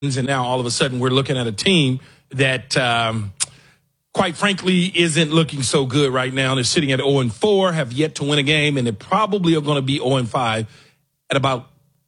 and now all of a sudden we're looking at a team that, quite frankly, isn't looking so good right now. They're sitting at 0-4, have yet to win a game, and they probably are going to be 0-5 at about,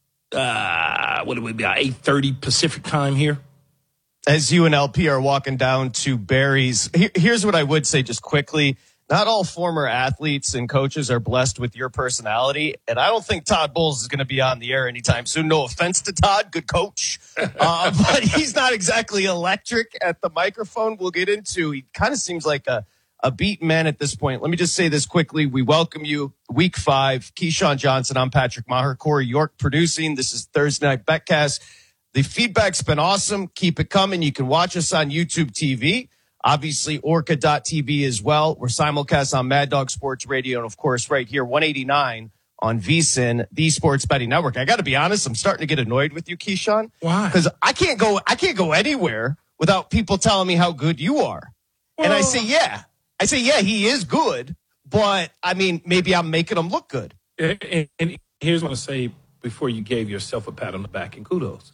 8:30 Pacific time here. As you and LP are walking down to Barry's, here's what I would say just quickly. Not all former athletes and coaches are blessed with your personality, and I don't think Todd Bowles is going to be on the air anytime soon. No offense to Todd, good coach, but he's not exactly electric at the microphone. We'll get into. He kind of seems like a beaten man at this point. Let me just say this quickly. We welcome you. Week 5, Keyshawn Johnson. I'm Patrick Maher, Corey York producing. This is Thursday Night Betcast. The feedback's been awesome. Keep it coming. You can watch us on YouTube TV. Obviously, Orca.tv as well. We're simulcast on Mad Dog Sports Radio. And, of course, right here, 189 on VSiN, the Sports Betting Network. I got to be honest, I'm starting to get annoyed with you, Keyshawn. Why? Because I can't go anywhere without people telling me how good you are. Well, and I say, yeah, he is good. But, I mean, maybe I'm making him look good. And here's what I say before you gave yourself a pat on the back and kudos.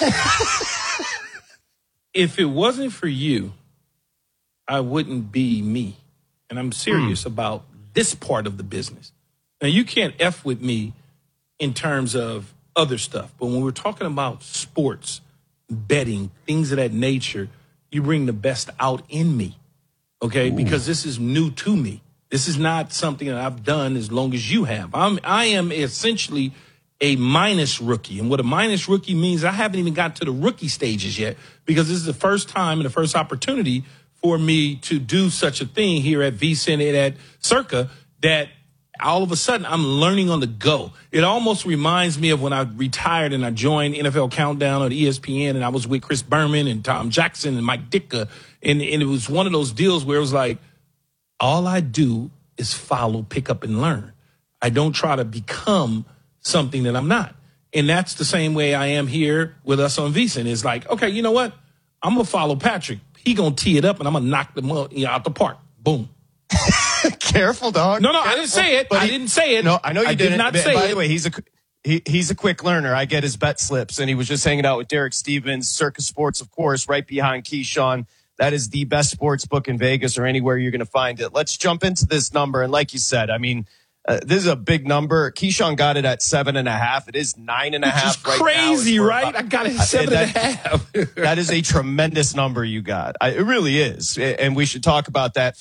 If it wasn't for you, I wouldn't be me. And I'm serious about this part of the business. Now, you can't F with me in terms of other stuff. But when we're talking about sports, betting, things of that nature, you bring the best out in me, okay? Ooh. Because this is new to me. This is not something that I've done as long as you have. I am essentially a minus rookie. And what a minus rookie means, I haven't even got to the rookie stages yet because this is the first time and the first opportunity for me to do such a thing here at VSiN and at Circa that all of a sudden I'm learning on the go. It almost reminds me of when I retired and I joined NFL Countdown on ESPN and I was with Chris Berman and Tom Jackson and Mike Ditka. And it was one of those deals where it was like, all I do is follow, pick up, and learn. I don't try to become something that I'm not. And that's the same way I am here with us on VSiN. It's like, okay, you know what? I'm going to follow Patrick. He going to tee it up, and I'm going to knock them out the park. Boom. Careful, dog. No, Careful. I didn't say it. I didn't say it. No, I know you didn't. Did not say By it. the way, he's a quick learner. I get his bet slips, and he was just hanging out with Derek Stevens, Circa Sports, of course, right behind Keyshawn. That is the best sports book in Vegas or anywhere you're going to find it. Let's jump into this number. And like you said, I mean, this is a big number. Keyshawn got it at 7.5. It is 9.5 right crazy, now. Right? I got it at 7.5. That is a tremendous number you got. It really is. And we should talk about that.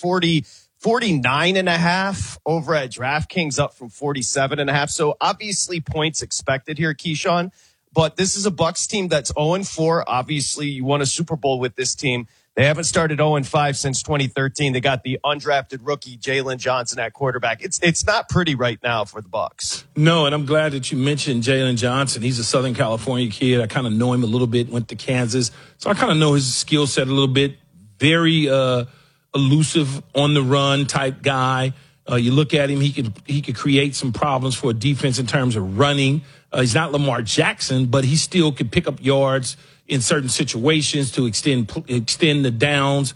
49.5 over at DraftKings, up from 47.5. So obviously points expected here, Keyshawn. But this is a Bucs team that's 0-4. Obviously, you won a Super Bowl with this team. They haven't started 0-5 since 2013. They got the undrafted rookie Jalen Johnson at quarterback. It's not pretty right now for the Bucs. No, and I'm glad that you mentioned Jalen Johnson. He's a Southern California kid. I kind of know him a little bit, went to Kansas. So I kind of know his skill set a little bit. Very elusive, on the run type guy. You look at him, he could create some problems for a defense in terms of running. He's not Lamar Jackson, but he still could pick up yards in certain situations to extend the downs.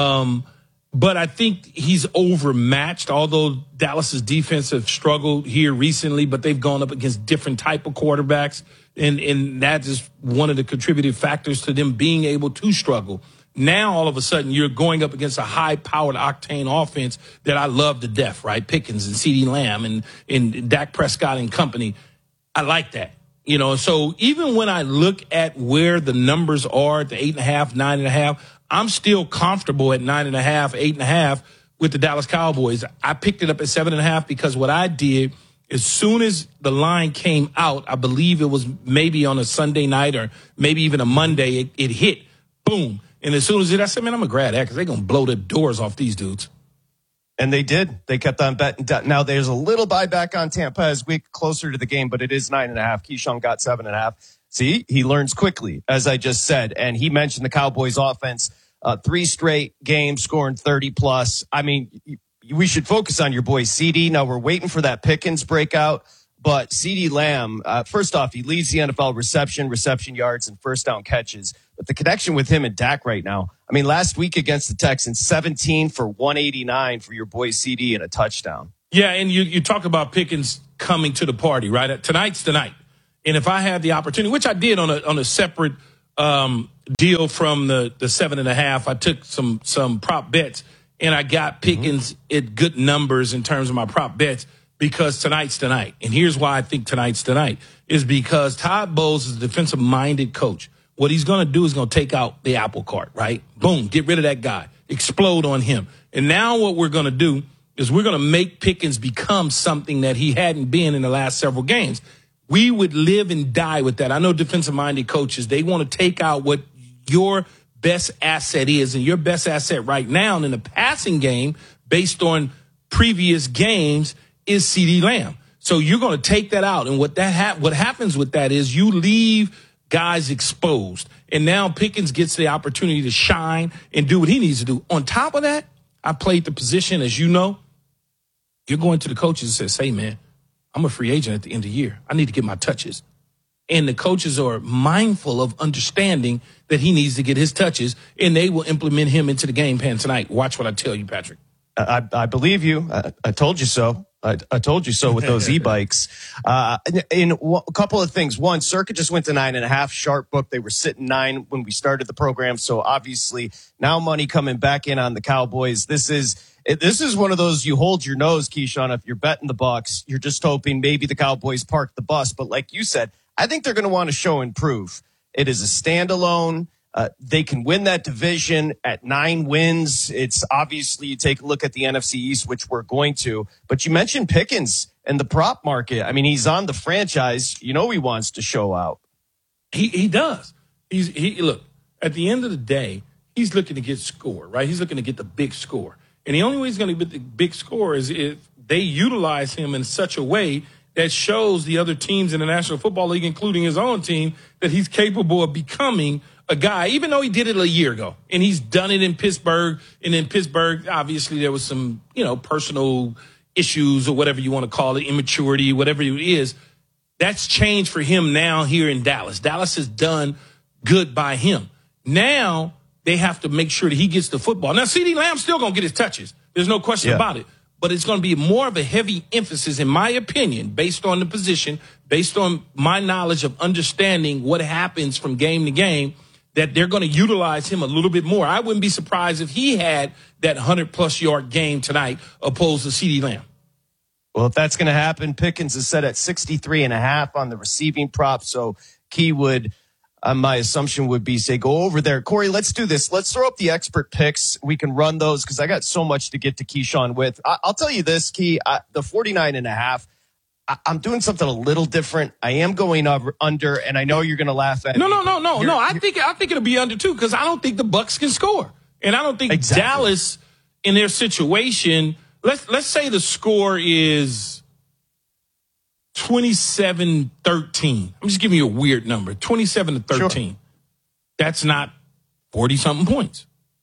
But I think he's overmatched, although Dallas's defense have struggled here recently, but they've gone up against different type of quarterbacks. And that is one of the contributing factors to them being able to struggle. Now, all of a sudden, you're going up against a high-powered octane offense that I love to death, right? Pickens and CeeDee Lamb and Dak Prescott and company. I like that. You know, so even when I look at where the numbers are at the 8.5, 9.5, I'm still comfortable at 9.5, 8.5 with the Dallas Cowboys. I picked it up at 7.5 because what I did, as soon as the line came out, I believe it was maybe on a Sunday night or maybe even a Monday, it hit, boom. And as soon as I said, man, I'm going to grab that because they're going to blow the doors off these dudes. And they did. They kept on betting. Now, there's a little buyback on Tampa as we get closer to the game, but it is 9.5. Keyshawn got 7.5. See, he learns quickly, as I just said. And he mentioned the Cowboys offense, 3 straight games scoring 30-plus. I mean, we should focus on your boy CeeDee. Now, we're waiting for that Pickens breakout. But CeeDee Lamb, first off, he leads the NFL reception yards, and first down catches. But the connection with him and Dak right now, I mean, last week against the Texans, 17 for 189 for your boy CeeDee and a touchdown. Yeah, and you talk about Pickens coming to the party, right? Tonight's the night. And if I have the opportunity, which I did on a separate deal from the 7.5. I took some prop bets, and I got Pickens at good numbers in terms of my prop bets because tonight's tonight. And here's why I think tonight's tonight is because Todd Bowles is a defensive-minded coach. What he's going to do is going to take out the apple cart, right? Boom, get rid of that guy. Explode on him. And now what we're going to do is we're going to make Pickens become something that he hadn't been in the last several games. We would live and die with that. I know defensive-minded coaches, they want to take out what your best asset is, and your best asset right now in the passing game, based on previous games, is CeeDee Lamb. So you're going to take that out, and what happens with that is you leave guys exposed, and now Pickens gets the opportunity to shine and do what he needs to do. On top of that, I played the position, as you know. You're going to the coaches and says, hey, man, I'm a free agent at the end of the year. I need to get my touches. And the coaches are mindful of understanding that he needs to get his touches, and they will implement him into the game plan tonight. Watch what I tell you, Patrick. I believe you. I told you so. I told you so with those e-bikes. In a couple of things. One, Circa just went to 9.5. Sharp book. They were sitting 9 when we started the program. So obviously now money coming back in on the Cowboys. This is one of those you hold your nose, Keyshawn. If you're betting the Bucs, you're just hoping maybe the Cowboys park the bus. But like you said, I think they're going to want to show and prove. It is a standalone. They can win that division at 9 wins. It's obviously you take a look at the NFC East, which we're going to. But you mentioned Pickens and the prop market. I mean, he's on the franchise. You know he wants to show out. He does. Look, at the end of the day, he's looking to get score, right? He's looking to get the big score. And the only way he's going to get the big score is if they utilize him in such a way that shows the other teams in the National Football League, including his own team, that he's capable of becoming a guy, even though he did it a year ago. And he's done it in Pittsburgh. And in Pittsburgh, obviously, there was some, personal issues or whatever you want to call it, immaturity, whatever it is. That's changed for him now here in Dallas. Dallas has done good by him. Now they have to make sure that he gets the football. Now, CeeDee Lamb's still going to get his touches. There's no question about it. But it's going to be more of a heavy emphasis, in my opinion, based on the position, based on my knowledge of understanding what happens from game to game, that they're going to utilize him a little bit more. I wouldn't be surprised if he had that 100-plus yard game tonight opposed to CeeDee Lamb. Well, if that's going to happen, Pickens is set at 63.5 on the receiving prop. So Key would, my assumption would be, say, go over there. Corey, let's do this. Let's throw up the expert picks. We can run those because I got so much to get to Keyshawn with. I'll tell you this, Key, the 49.5. I'm doing something a little different. I am going under, and I know you're going to laugh at me. No. I think it'll be under too because I don't think the Bucs can score, and I don't think Dallas in their situation. Let's say the score is 27-13. I'm just giving you a weird number, 27-13. Sure. That's not 40-something points.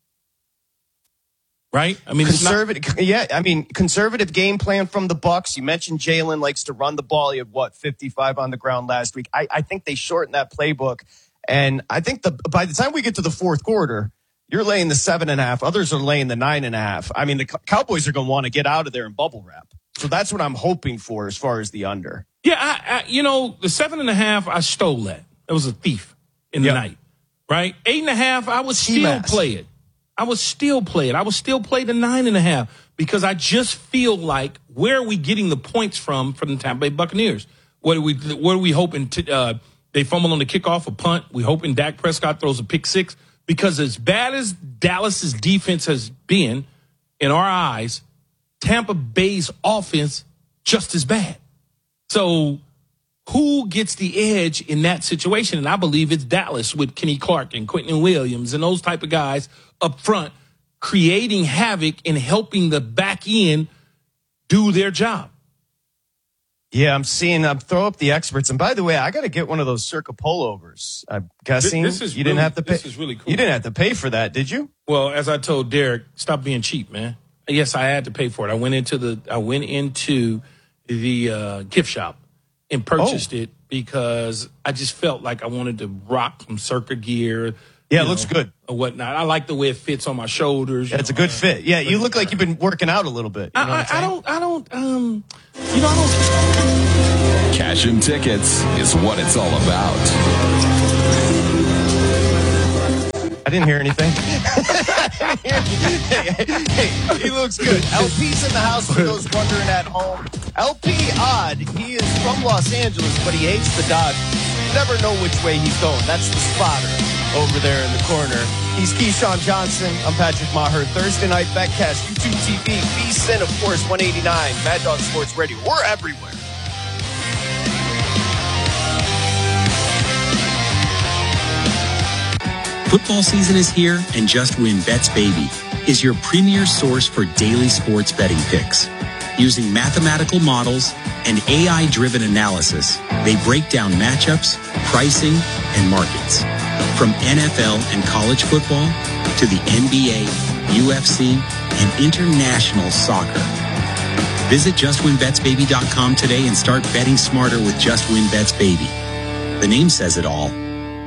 Right? I mean, conservative game plan from the Bucs. You mentioned Jalen likes to run the ball. He had 55 on the ground last week. I think they shortened that playbook, and I think by the time we get to the fourth quarter, you're laying the 7.5. Others are laying the 9.5. I mean, the Cowboys are going to want to get out of there and bubble wrap. So that's what I'm hoping for as far as the under. Yeah, the 7.5. I stole that. It was a thief in the night, right? 8.5. I would still play it. I would still play the 9.5 because I just feel like where are we getting the points from the Tampa Bay Buccaneers? What are we hoping to? They fumble on the kickoff, a punt. We hoping Dak Prescott throws a pick six because as bad as Dallas's defense has been in our eyes, Tampa Bay's offense just as bad. So who gets the edge in that situation? And I believe it's Dallas with Kenny Clark and Quentin Williams and those type of guys up front creating havoc and helping the back end do their job. Yeah, I'm throw up the experts. And by the way, I got to get one of those Circa pullovers. I'm guessing didn't have to pay. This is really cool. You didn't have to pay for that, did you? Well, as I told Derek, stop being cheap, man. Yes, I had to pay for it. I went into the gift shop and purchased it because I just felt like I wanted to rock some Circa gear. Yeah, it looks good. Or whatnot. I like the way it fits on my shoulders. Yeah, it's a good fit. Yeah, you look like you've been working out a little bit. You know I don't. Cashing tickets is what it's all about. I didn't hear anything. Hey, he looks good. LP's in the house for those wondering at home. LP Odd, he is from Los Angeles, but he hates the Dodgers. You never know which way he's going. That's the spotter over there in the corner. He's Keyshawn Johnson. I'm Patrick Maher. Thursday Night Betcast, YouTube TV, VSiN, of course, 189, Mad Dog Sports Radio. We're everywhere. Football season is here, and Just Win Bets Baby is your premier source for daily sports betting picks. Using mathematical models and AI-driven analysis, they break down matchups, pricing, and markets. From NFL and college football to the NBA, UFC, and international soccer. Visit JustWinBetsBaby.com today and start betting smarter with Just Win Bets Baby. The name says it all.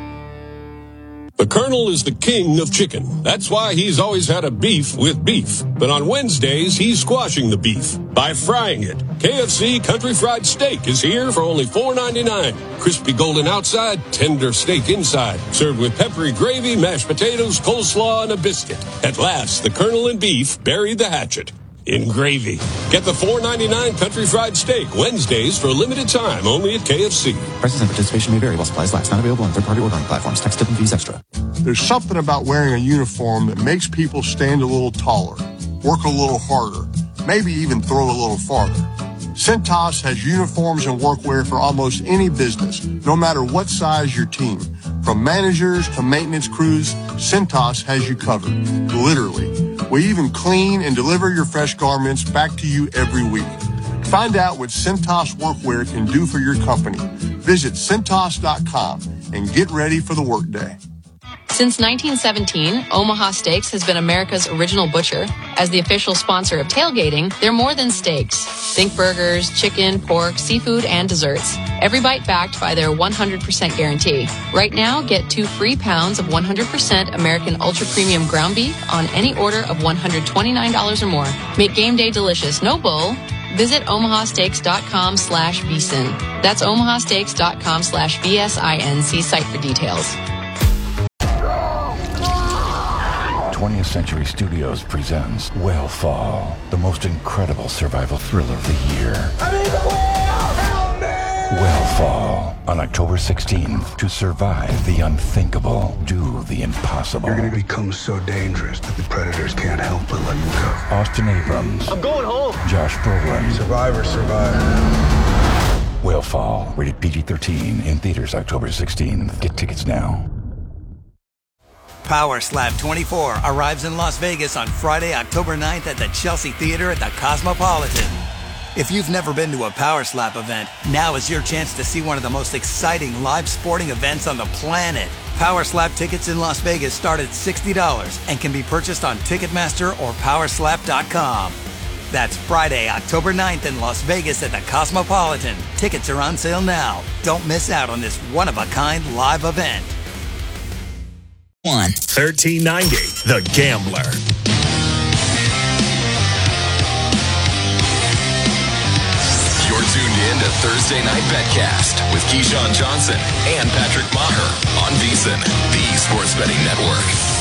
The Colonel is the king of chicken. That's why he's always had a beef with beef. But on Wednesdays, he's squashing the beef by frying it. KFC Country Fried Steak is here for only $4.99. Crispy golden outside, tender steak inside. Served with peppery gravy, mashed potatoes, coleslaw, and a biscuit. At last, the Colonel and beef buried the hatchet in gravy. Get the $4.99 Country Fried Steak Wednesdays for a limited time only at KFC. Prices and participation may vary while supplies last. Not available on third-party ordering platforms. Tax, tip, and fees extra. There's something about wearing a uniform that makes people stand a little taller, work a little harder, maybe even throw a little farther. Cintas has uniforms and workwear for almost any business, no matter what size your team. From managers to maintenance crews, Cintas has you covered. Literally. We even clean and deliver your fresh garments back to you every week. Find out what Cintas Workwear can do for your company. Visit Cintas.com and get ready for the workday. Since 1917, Omaha Steaks has been America's original butcher. As the official sponsor of tailgating, they're more than steaks. Think burgers, chicken, pork, seafood, and desserts. Every bite backed by their 100% guarantee. Right now, get 2 free pounds of 100% American Ultra Premium ground beef on any order of $129 or more. Make game day delicious, no bull. Visit omahasteaks.com/VSiN. That's omahasteaks.com/VSIN. See site for details. 20th Century Studios presents Whale the most incredible survival thriller of the year. I need the whale! Help me! Whale on October 16th. To survive the unthinkable, do the impossible. You're going to become so dangerous that the predators can't help but let you go. Austin Abrams. I'm going home. Josh Brolin. Survivor. Whale, rated PG-13, in theaters October 16th. Get tickets now. Power Slap 24 arrives in Las Vegas on Friday, October 9th at the Chelsea Theater at the Cosmopolitan. If you've never been to a Power Slap event, now is your chance to see one of the most exciting live sporting events on the planet. Power Slap tickets in Las Vegas start at $60 and can be purchased on Ticketmaster or Powerslap.com. That's Friday, October 9th in Las Vegas at the Cosmopolitan. Tickets are on sale now. Don't miss out on this one-of-a-kind live event. 1390, The Gambler. You're tuned in to Thursday Night Betcast with Keyshawn Johnson and Patrick Maher on VSiN, the Sports Betting Network.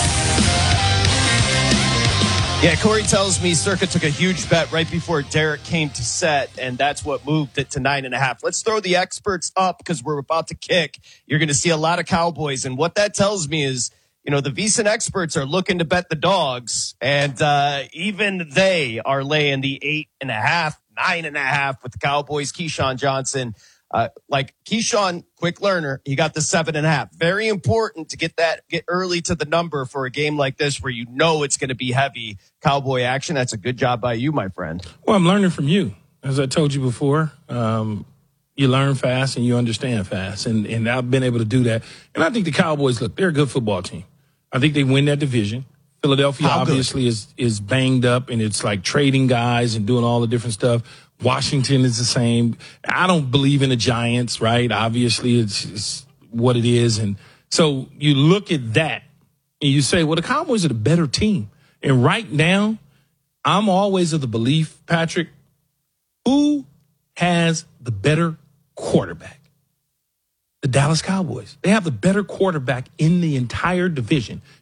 Yeah, Corey tells me Circa took a huge bet right before Derek came to set, and that's what moved it to 9.5. Let's throw the experts up because we're about to kick. You're going to see a lot of Cowboys, and what that tells me is, you know, the VSiN experts are looking to bet the dogs, and even they are laying the 8.5, 9.5 with the Cowboys. Keyshawn Johnson, Keyshawn, quick learner, he got the 7.5. Very important to get early to the number for a game like this where you know it's going to be heavy Cowboy action. That's a good job by you, my friend. Well, I'm learning from you. As I told you before, you learn fast and you understand fast, and I've been able to do that. And I think the Cowboys, look, they're a good football team. I think they win that division. Philadelphia obviously is banged up, and it's like trading guys and doing all the different stuff. Washington is the same. I don't believe in the Giants, right? Obviously, it's what it is. And so you look at that and you say, well, the Cowboys are the better team. And right now, I'm always of the belief, Patrick, who has the better quarterback? The Dallas Cowboys. They have the better quarterback in the entire division.